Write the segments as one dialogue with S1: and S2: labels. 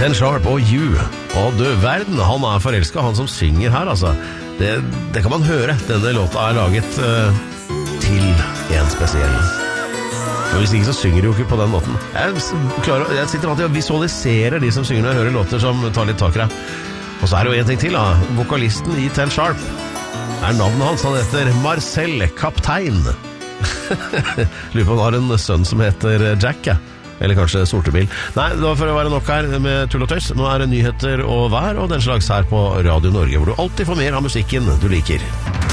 S1: Ten Sharp og You. Og du verden, han forelsket, han som synger her, altså. Det kan man høre. Denne låta laget til en spesiell. Og hvis ikke så synger de jo ikke på den måten. Jeg sitter alltid og visualiserer de som synger når jeg hører låter som tar litt tak i deg. Og så det jo en ting til da. Vokalisten i Ten Sharp navnet hans, han heter Marcel Kaptein. Lurer på han har en sønn som heter Jack, ja. Eller kanskje Sortebil. Nei, da får det være nok her med tull og tøys. Nå det nyheter og vær og den slags her på Radio Norge, hvor du alltid får mer av musikken du liker.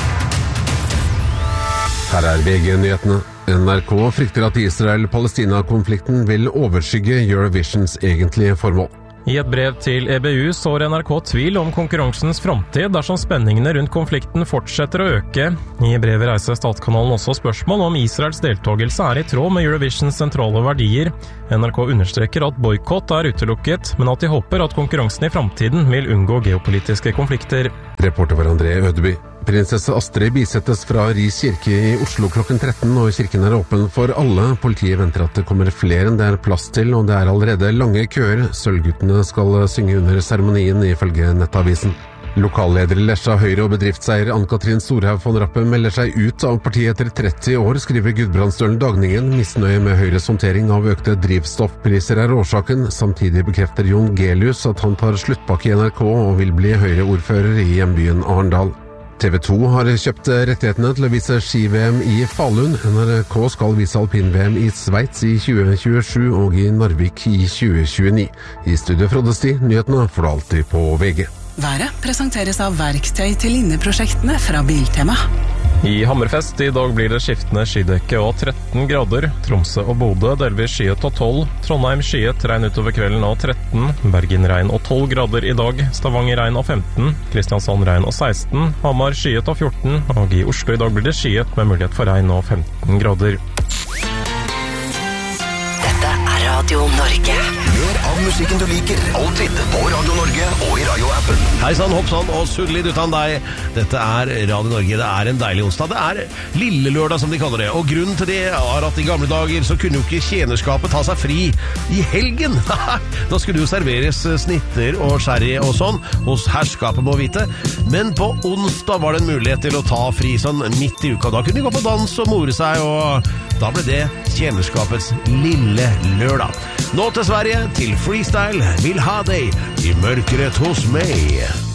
S2: Her VG-nyhetene. NRK frykter at Israel-Palestina-konflikten vil overskygge Eurovisions egentlige formål.
S3: I et brev til EBU sår NRK tvil om konkurransens fremtid dersom spenningene rundt konflikten fortsetter å øke. I brevet reiser Statskanalen også spørsmål om Israels deltagelse I tråd med Eurovisions sentrale verdier. NRK understreker at boykott utelukket, men at de håper at konkurransen I fremtiden vil unngå geopolitiske konflikter.
S2: Reporter var André Ødeby. Prinsesse Astrid bisettes fra Ris kirke I Oslo klokken 13, og kirken åpen for alle. Politiet venter at det kommer flere enn det plass til, og det allerede lange køer. Sølvguttene skal synge under seremonien ifølge Nettavisen. Lokalleder Lesja Høyre og bedriftseier Ann-Katrin Storhaug von Rappe melder seg ut av partiet etter 30 år, skriver Gudbrandsdølen Dagningen. Misnøye med Høyres håndtering av økte drivstoffpriser årsaken. Samtidig bekrefter Jon Gelius at han tar sluttpakke I NRK og vil bli Høyre-ordfører I hjembyen Arendal. TV 2 har kjøpt rettighetene til å vise ski-VM I Falun. NRK skal vise alpin-VM I Sveits I 2027 og I Narvik I 2029. I studio Frode Sti, nyhetene får du alltid på VG.
S4: Været presenteres av verktøy til inneprosjektene fra Biltema.
S3: I Hammerfest I dag blir det skiftende skydekke og 13 grader. Tromsø og Bodø delvis skyet og 12. Trondheim skyet, regn utover kvelden og 13. Bergen regn og 12 grader I dag. Stavanger regn og 15. Kristiansand regn og 16. Hamar skyet og 14. Og I Oslo I dag blir det skyet med mulighet for regn og 15 grader.
S5: Dette Radio Norge.
S6: Mer av musikken du liker, alltid på Radio Norge og I radioappen.
S1: Hei sann, hopp sann og sudd litt utan deg. Dette Radio Norge, det en deilig onsdag. Det lille lørdag som de kaller det. Og grunnen til det at I gamle dager så kunne jo ikke tjenerskapet ta seg fri I helgen. Da skulle jo serveres snitter og sherry og sånn, hos herskapet må vite. Men på onsdag var det en mulighet til å ta fri sånn midt I uka. Da kunne de gå på dans og more seg, og da ble det tjenerskapets lille lørdag. Nå til Sverige, til Freestyle, vil ha deg I mørkeret hos meg.